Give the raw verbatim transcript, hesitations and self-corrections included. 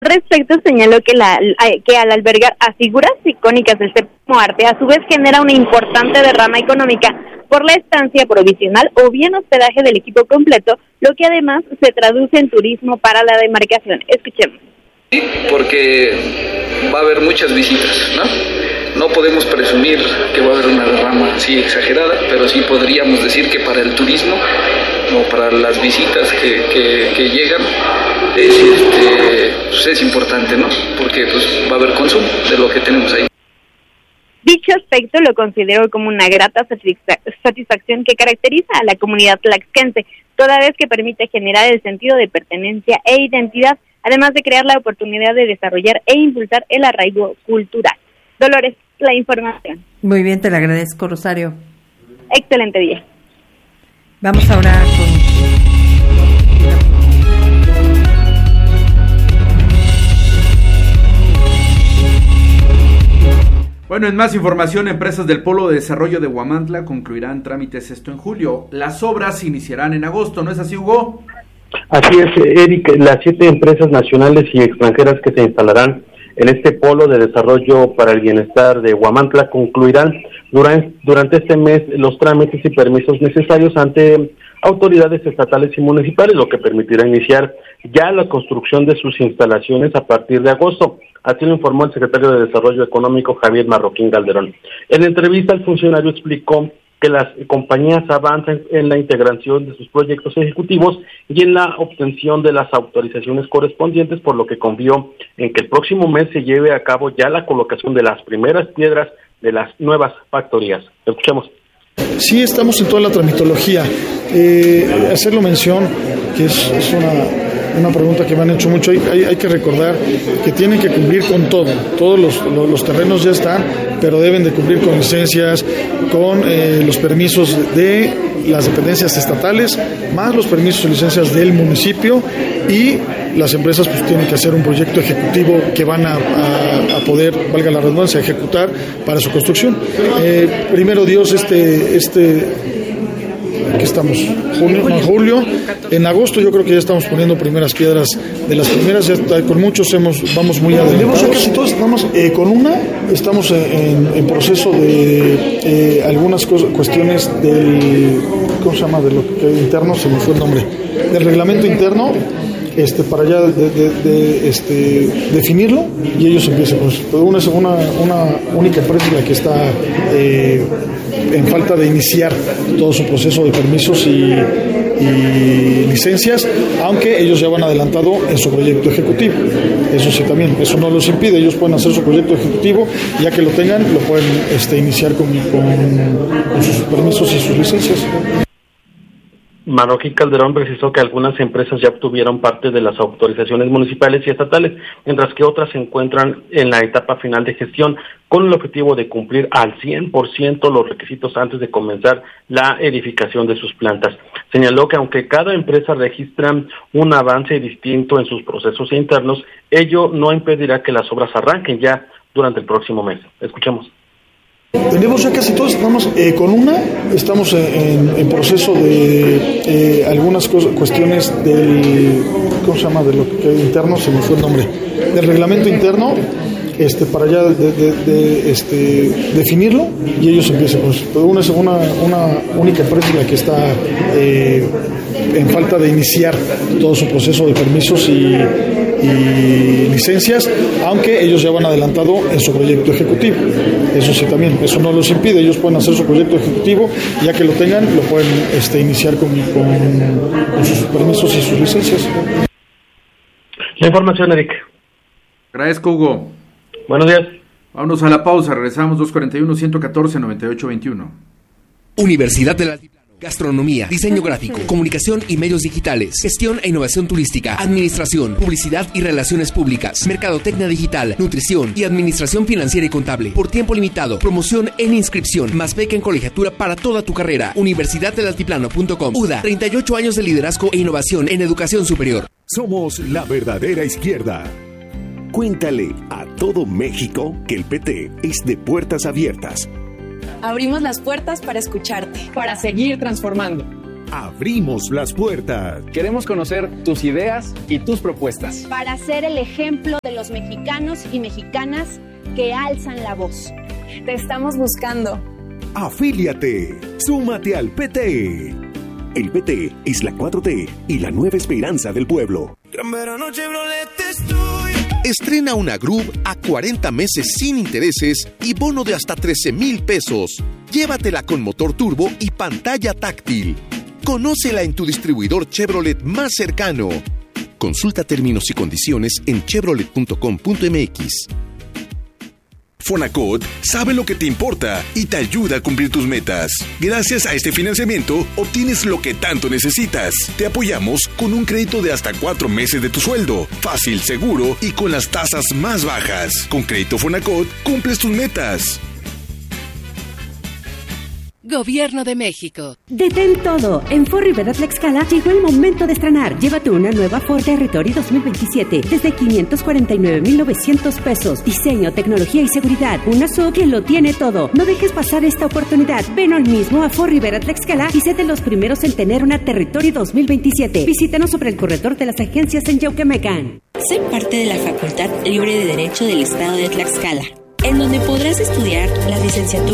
Respecto, señaló que, la, que al albergar a figuras icónicas del séptimo arte, a su vez genera una importante derrama económica por la estancia provisional o bien hospedaje del equipo completo, lo que además se traduce en turismo para la demarcación. Escuchemos. Porque va a haber muchas visitas, ¿no? No podemos presumir que va a haber una derrama así exagerada, pero sí podríamos decir que para el turismo o para las visitas que, que, que llegan es, este, pues es importante, ¿no? Porque pues va a haber consumo de lo que tenemos ahí. Dicho aspecto lo considero como una grata satisfacción que caracteriza a la comunidad tlaxquense, toda vez que permite generar el sentido de pertenencia e identidad, además de crear la oportunidad de desarrollar e impulsar el arraigo cultural. Dolores, la información. Muy bien, te la agradezco, Rosario. Excelente día. Vamos ahora con... Bueno, en más información, empresas del Polo de Desarrollo de Huamantla concluirán trámites esto en julio. Las obras iniciarán en agosto, ¿no es así, Hugo? Así es, Eric. Las siete empresas nacionales y extranjeras que se instalarán en este Polo de Desarrollo para el Bienestar de Huamantla concluirán durante, durante este mes los trámites y permisos necesarios ante autoridades estatales y municipales, lo que permitirá iniciar ya la construcción de sus instalaciones a partir de agosto. Así lo informó el secretario de Desarrollo Económico, Javier Marroquín Calderón. En entrevista, el funcionario explicó que las compañías avanzan en la integración de sus proyectos ejecutivos y en la obtención de las autorizaciones correspondientes, por lo que confió en que el próximo mes se lleve a cabo ya la colocación de las primeras piedras de las nuevas factorías. Escuchemos. Sí, estamos en toda la tramitología. Eh, hacerlo mención, que es, es una, una pregunta que me han hecho mucho, hay, hay, hay que recordar que tienen que cumplir con todo. Todos los, los, los terrenos ya están, pero deben de cumplir con licencias, con eh, los permisos de las dependencias estatales, más los permisos y licencias del municipio, y las empresas pues tienen que hacer un proyecto ejecutivo que van a, a, a poder, valga la redundancia, ejecutar para su construcción. Eh, primero Dios, este, este, aquí estamos, junio, no, julio, en agosto yo creo que ya estamos poniendo primeras piedras, de las primeras, ya está, con muchos hemos, vamos muy adelantados. Casi todos estamos, eh, con una, estamos en, en proceso de eh, algunas cosas, cuestiones del, ¿cómo se llama? De lo que interno, se me fue el nombre, del reglamento interno, este para ya de, de, de este definirlo, y ellos empiezan pues una una una única empresa la que está eh, en falta de iniciar todo su proceso de permisos y, y licencias, aunque ellos ya van adelantado en su proyecto ejecutivo. Eso sí, también eso no los impide, ellos pueden hacer su proyecto ejecutivo, ya que lo tengan lo pueden este iniciar con, con, con sus permisos y sus licencias. Marroquín Calderón precisó que algunas empresas ya obtuvieron parte de las autorizaciones municipales y estatales, mientras que otras se encuentran en la etapa final de gestión, con el objetivo de cumplir al cien por ciento los requisitos antes de comenzar la edificación de sus plantas. Señaló que aunque cada empresa registra un avance distinto en sus procesos internos, ello no impedirá que las obras arranquen ya durante el próximo mes. Escuchemos. Tenemos ya casi todos, estamos eh, con una, estamos en, en proceso de eh, algunas cosas, cuestiones del, ¿cómo se llama? De lo que interno, se me fue el nombre, del reglamento interno, este para ya de, de, de este definirlo, y ellos empiezan pues una una una única empresa la que está eh, en falta de iniciar todo su proceso de permisos y y licencias, aunque ellos ya van adelantado en su proyecto ejecutivo. Eso sí, también, eso no los impide, ellos pueden hacer su proyecto ejecutivo, ya que lo tengan, lo pueden este, iniciar con, con, con sus permisos y sus licencias. La información, Eric. Agradezco, Hugo. Buenos días. Vámonos a la pausa, regresamos dos cuarenta y uno, ciento catorce, noventa y ocho veintiuno. Universidad del Altiplano. Gastronomía, diseño gráfico, comunicación y medios digitales, gestión e innovación turística, administración, publicidad y relaciones públicas, mercadotecnia digital, nutrición y administración financiera y contable. Por tiempo limitado, promoción en inscripción, más beca en colegiatura para toda tu carrera. Universidad del Altiplano punto com. U D A, treinta y ocho años de liderazgo e innovación en educación superior. Somos la verdadera izquierda. Cuéntale a todo México que el P T es de puertas abiertas. Abrimos las puertas para escucharte, para seguir transformando. abrimos las puertas. Queremos conocer tus ideas y tus propuestas. Para ser el ejemplo de los mexicanos y mexicanas que alzan la voz. Te estamos buscando. Afíliate. Súmate al P T. El P T es la cuatro T y la nueva esperanza del pueblo. Estrena una Groove a cuarenta meses sin intereses y bono de hasta trece mil pesos. Llévatela con motor turbo y pantalla táctil. Conócela en tu distribuidor Chevrolet más cercano. Consulta términos y condiciones en chevrolet punto com punto m x. Fonacot sabe lo que te importa y te ayuda a cumplir tus metas. Gracias a este financiamiento, obtienes lo que tanto necesitas. Te apoyamos con un crédito de hasta cuatro meses de tu sueldo. Fácil, seguro y con las tasas más bajas. Con Crédito Fonacot, cumples tus metas. Gobierno de México. Detén todo. En Ford Rivera Tlaxcala llegó el momento de estrenar. Llévate una nueva Ford Territory dos mil veintisiete desde quinientos cuarenta y nueve mil novecientos pesos. Diseño, tecnología y seguridad. Una S U V que lo tiene todo. No dejes pasar esta oportunidad. Ven hoy mismo a Ford Rivera Tlaxcala y sé de los primeros en tener una Territory dos mil veintisiete. Visítanos sobre el corredor de las agencias en Yauquemecan. Sé parte de la Facultad Libre de Derecho del Estado de Tlaxcala, en donde podrás estudiar la licenciatura